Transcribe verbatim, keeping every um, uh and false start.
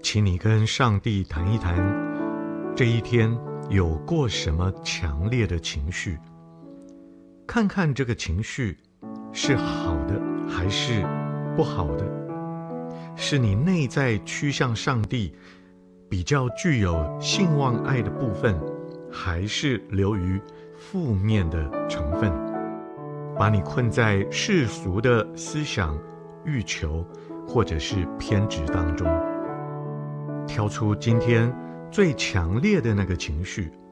请你跟上帝谈一谈，这一天有过什么强烈的情绪，看看这个情绪是好的还是不好的，是你内在趋向上帝比较具有信望爱的部分，还是流于负面的成分，把你困在世俗的思想、欲求或者是偏执当中。挑出今天最强烈的那个情绪，